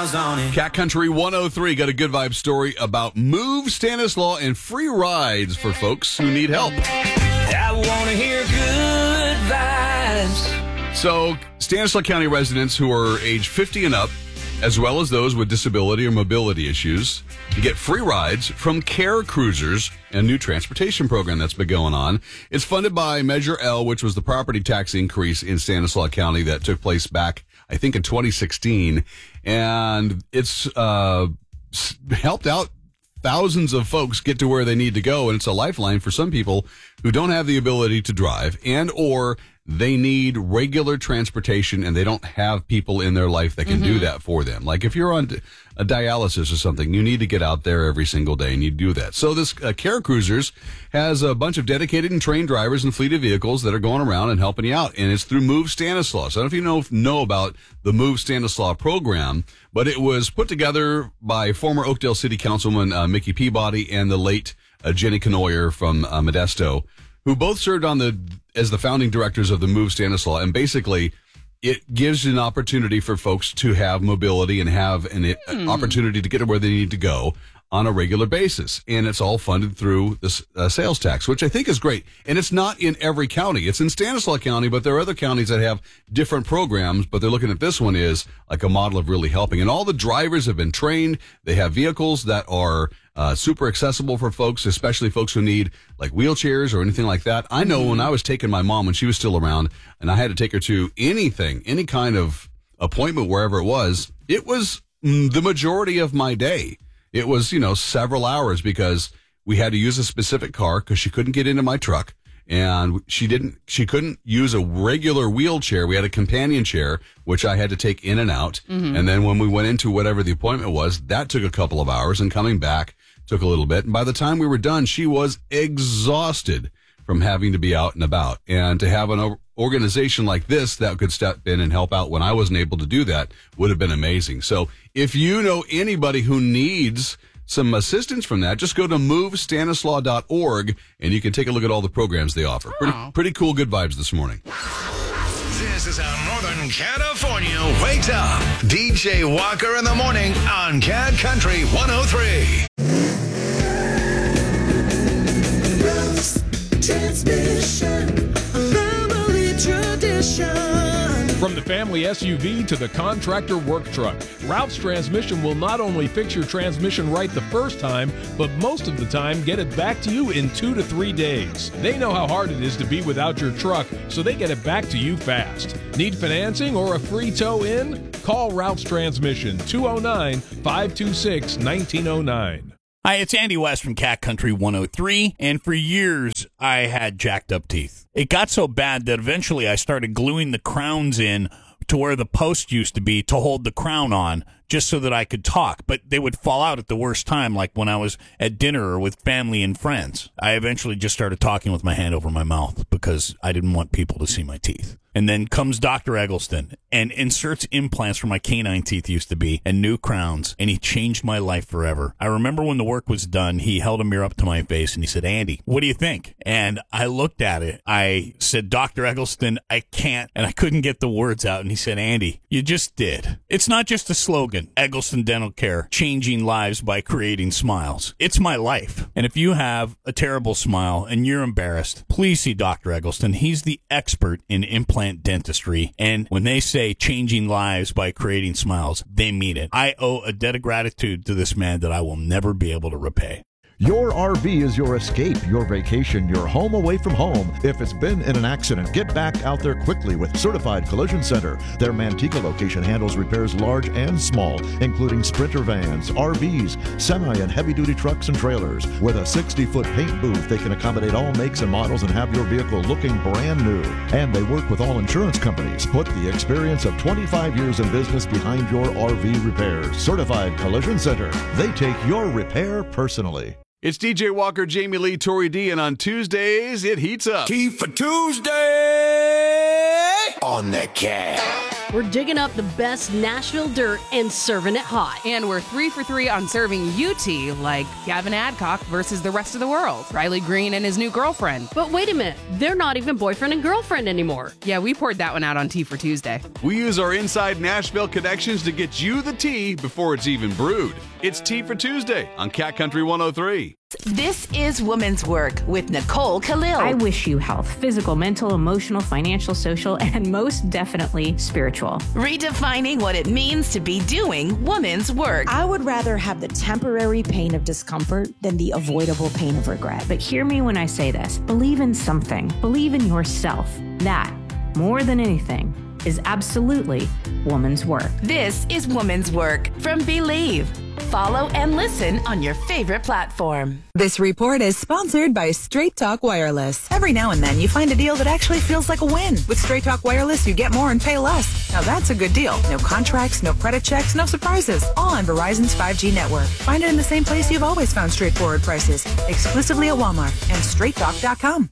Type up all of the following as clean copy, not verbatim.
miles on it. Cat Country 103 got a good vibe story about Move Stanislaus and free rides for folks who need help. I want to hear good vibes. So, Stanislaus County residents who are age 50 and up, as well as those with disability or mobility issues, get free rides from Care Cruisers, a new transportation program that's been going on. It's funded by Measure L, which was the property tax increase in Stanislaus County that took place back, I think, in 2016. And it's helped out thousands of folks get to where they need to go, and it's a lifeline for some people who don't have the ability to drive and or they need regular transportation and they don't have people in their life that can do that for them. Like if you're on a dialysis or something, you need to get out there every single day and you do that. So this Care Cruisers has a bunch of dedicated and trained drivers and fleet of vehicles that are going around and helping you out. And it's through Move Stanislaus. I don't know if you know about the Move Stanislaus program, but it was put together by former Oakdale City Councilman Mickey Peabody and the late Jenny Canoyer from Modesto, who both served as the founding directors of the Move Stanislaus. And basically, it gives an opportunity for folks to have mobility and have an opportunity to get to where they need to go on a regular basis. And it's all funded through this sales tax, which I think is great. And it's not in every county. It's in Stanislaus County, but there are other counties that have different programs, but they're looking at this one as like a model of really helping. And all the drivers have been trained. They have vehicles that are super accessible for folks, especially folks who need like wheelchairs or anything like that. I know when I was taking my mom when she was still around and I had to take her to anything, any kind of appointment, wherever it was the majority of my day. It was, several hours because we had to use a specific car because she couldn't get into my truck and she couldn't use a regular wheelchair. We had a companion chair, which I had to take in and out. And then when we went into whatever the appointment was, that took a couple of hours and coming back took a little bit. And by the time we were done, she was exhausted from having to be out and about. And to have an organization like this that could step in and help out when I wasn't able to do that would have been amazing. So if you know anybody who needs some assistance from that, just go to movestanislaus.org and you can take a look at all the programs they offer. Pretty cool, good vibes this morning. This is how Northern California wakes up. DJ Walker in the morning on Cat Country 103. Transmission, family tradition. From the family SUV to the contractor work truck, Ralph's Transmission will not only fix your transmission right the first time, but most of the time get it back to you in 2 to 3 days. They know how hard it is to be without your truck, so they get it back to you fast. Need financing or a free tow in? Call Ralph's Transmission, 209-526-1909. Hi, it's Andy West from Cat Country 103, and for years I had jacked up teeth. It got so bad that eventually I started gluing the crowns in to where the post used to be to hold the crown on, just so that I could talk, but they would fall out at the worst time, like when I was at dinner or with family and friends. I eventually just started talking with my hand over my mouth because I didn't want people to see my teeth. And then comes Dr. Eggleston and inserts implants where my canine teeth used to be and new crowns, and he changed my life forever. I remember when the work was done, he held a mirror up to my face and he said, "Andy, what do you think?" And I looked at it. I said, "Dr. Eggleston, I can't." And I couldn't get the words out. And he said, "Andy, you just did." It's not just a slogan, Eggleston Dental Care, changing lives by creating smiles. It's my life. And if you have a terrible smile and you're embarrassed, please see Dr. Eggleston. He's the expert in implant dentistry, and when they say changing lives by creating smiles, they mean it. I owe a debt of gratitude to this man that I will never be able to repay. Your RV is your escape, your vacation, your home away from home. If it's been in an accident, get back out there quickly with Certified Collision Center. Their Manteca location handles repairs large and small, including Sprinter vans, RVs, semi and heavy-duty trucks and trailers. With a 60-foot paint booth, they can accommodate all makes and models and have your vehicle looking brand new. And they work with all insurance companies. Put the experience of 25 years in business behind your RV repairs. Certified Collision Center. They take your repair personally. It's DJ Walker, Jamie Lee, Tori D, and on Tuesdays, it heats up. Key for Tuesday on the Cat. We're digging up the best Nashville dirt and serving it hot. And we're 3 for 3 on serving UT, like Gavin Adcock versus the rest of the world, Riley Green and his new girlfriend. But wait a minute, they're not even boyfriend and girlfriend anymore. Yeah, we poured that one out on Tea for Tuesday. We use our inside Nashville connections to get you the tea before it's even brewed. It's Tea for Tuesday on Cat Country 103. This is Woman's Work with Nicole Khalil. I wish you health, physical, mental, emotional, financial, social, and most definitely spiritual. Redefining what it means to be doing woman's work. I would rather have the temporary pain of discomfort than the avoidable pain of regret. But hear me when I say this. Believe in something. Believe in yourself. That, more than anything, is absolutely woman's work. This is Woman's Work from Believe. Follow and listen on your favorite platform. This report is sponsored by Straight Talk Wireless. Every now and then you find a deal that actually feels like a win. With Straight Talk Wireless, you get more and pay less. Now that's a good deal. No contracts, no credit checks, no surprises. All on Verizon's 5G network. Find it in the same place you've always found straightforward prices. Exclusively at Walmart and straighttalk.com.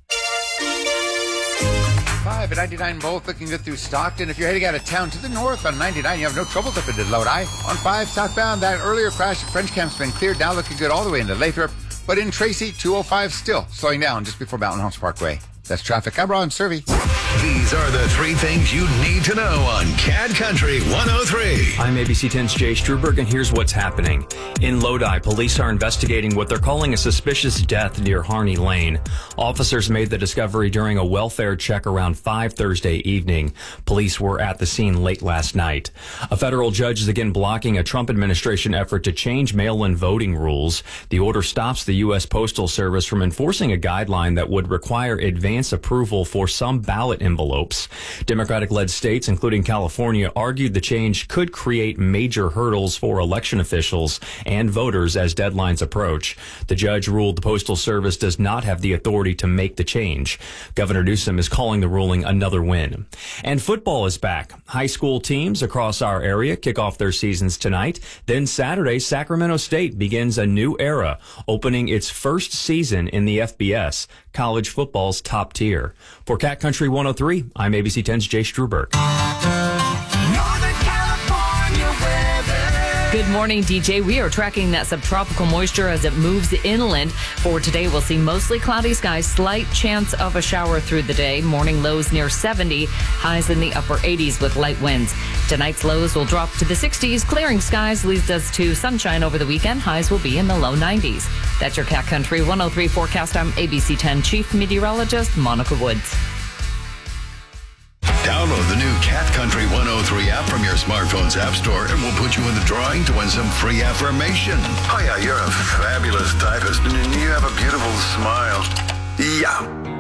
5 at 99 both looking good through Stockton. If you're heading out of town to the north on 99, you have no troubles up into Lodi. On 5 southbound, that earlier crash at French Camp's been cleared. Now looking good all the way into Lathrop. But in Tracy, 205 still slowing down just before Mountain Homes Parkway. That's traffic. I'm Ron Servey. These are the 3 things you need to know on Cat Country 103. I'm ABC 10's Jay Struberg, and here's what's happening. In Lodi, police are investigating what they're calling a suspicious death near Harney Lane. Officers made the discovery during a welfare check around 5 Thursday evening. Police were at the scene late last night. A federal judge is again blocking a Trump administration effort to change mail-in voting rules. The order stops the U.S. Postal Service from enforcing a guideline that would require advance approval for some ballot envelopes. Democratic-led states, including California, argued the change could create major hurdles for election officials and voters as deadlines approach. The judge ruled the Postal Service does not have the authority to make the change. Governor Newsom is calling the ruling another win. And football is back. High school teams across our area kick off their seasons tonight. Then Saturday, Sacramento State begins a new era, opening its first season in the FBS, college football's top tier. For Cat Country 103, I'm ABC 10's Jay Struberg. Good morning, DJ. We are tracking that subtropical moisture as it moves inland. For today, we'll see mostly cloudy skies, slight chance of a shower through the day. Morning lows near 70, highs in the upper 80s with light winds. Tonight's lows will drop to the 60s. Clearing skies leads us to sunshine over the weekend. Highs will be in the low 90s. That's your Cat Country 103 forecast. I'm ABC 10 Chief Meteorologist Monica Woods. Download the new Cat Country 103 app from your smartphone's app store and we'll put you in the drawing to win some free affirmation. Oh yeah, you're a fabulous typist and you have a beautiful smile. Yeah.